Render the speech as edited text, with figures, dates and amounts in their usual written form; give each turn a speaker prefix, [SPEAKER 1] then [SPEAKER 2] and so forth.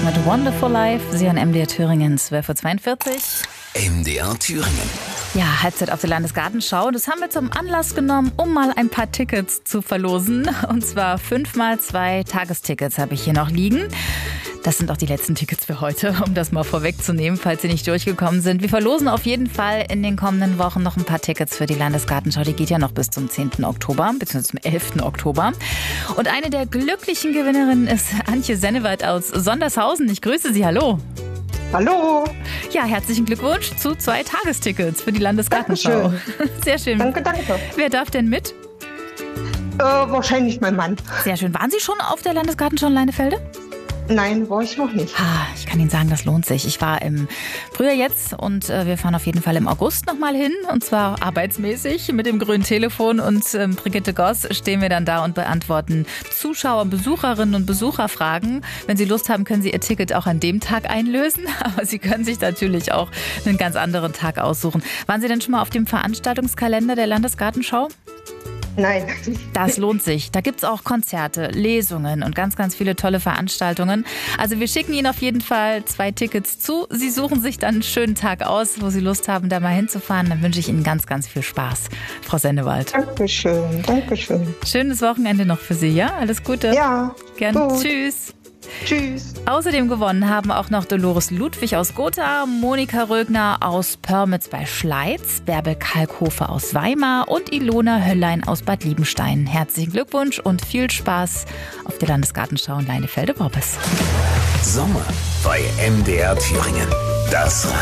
[SPEAKER 1] mit Wonderful Life. Sie hören MDR Thüringen, 12.42 Uhr.
[SPEAKER 2] MDR Thüringen.
[SPEAKER 1] Ja, Halbzeit auf der Landesgartenschau. Das haben wir zum Anlass genommen, um mal ein paar Tickets zu verlosen. Und zwar 5x2 Tagestickets habe ich hier noch liegen. Das sind auch die letzten Tickets für heute, um das mal vorwegzunehmen, falls Sie nicht durchgekommen sind. Wir verlosen auf jeden Fall in den kommenden Wochen noch ein paar Tickets für die Landesgartenschau. Die geht ja noch bis zum 10. Oktober, beziehungsweise zum 11. Oktober. Und eine der glücklichen Gewinnerinnen ist Antje Sennewald aus Sondershausen. Ich grüße Sie, hallo.
[SPEAKER 3] Hallo.
[SPEAKER 1] Ja, herzlichen Glückwunsch zu 2 Tagestickets für die Landesgartenschau.
[SPEAKER 3] Dankeschön.
[SPEAKER 1] Sehr schön.
[SPEAKER 3] Danke.
[SPEAKER 1] Wer darf denn mit?
[SPEAKER 3] Wahrscheinlich mein Mann.
[SPEAKER 1] Sehr schön. Waren Sie schon auf der Landesgartenschau in Leinefelde?
[SPEAKER 3] Nein, war ich noch nicht.
[SPEAKER 1] Ich kann Ihnen sagen, das lohnt sich. Ich war im Frühjahr jetzt und wir fahren auf jeden Fall im August nochmal hin. Und zwar arbeitsmäßig mit dem grünen Telefon und Brigitte Goss stehen wir dann da und beantworten Zuschauer, Besucherinnen und Besucherfragen. Wenn Sie Lust haben, können Sie Ihr Ticket auch an dem Tag einlösen. Aber Sie können sich natürlich auch einen ganz anderen Tag aussuchen. Waren Sie denn schon mal auf dem Veranstaltungskalender der Landesgartenschau?
[SPEAKER 3] Nein.
[SPEAKER 1] Das lohnt sich. Da gibt es auch Konzerte, Lesungen und ganz, ganz viele tolle Veranstaltungen. Also wir schicken Ihnen auf jeden Fall 2 Tickets zu. Sie suchen sich dann einen schönen Tag aus, wo Sie Lust haben, da mal hinzufahren. Dann wünsche ich Ihnen ganz, ganz viel Spaß, Frau Sennewald.
[SPEAKER 3] Dankeschön.
[SPEAKER 1] Schönes Wochenende noch für Sie, ja? Alles Gute.
[SPEAKER 3] Ja.
[SPEAKER 1] Gerne.
[SPEAKER 3] Gut.
[SPEAKER 1] Tschüss.
[SPEAKER 3] Tschüss.
[SPEAKER 1] Außerdem gewonnen haben auch noch Dolores Ludwig aus Gotha, Monika Rögner aus Pörmitz bei Schleiz, Bärbel Kalkhofer aus Weimar und Ilona Höllein aus Bad Liebenstein. Herzlichen Glückwunsch und viel Spaß auf der Landesgartenschau in Leinefelde-Worbis.
[SPEAKER 2] Sommer bei MDR Thüringen. Das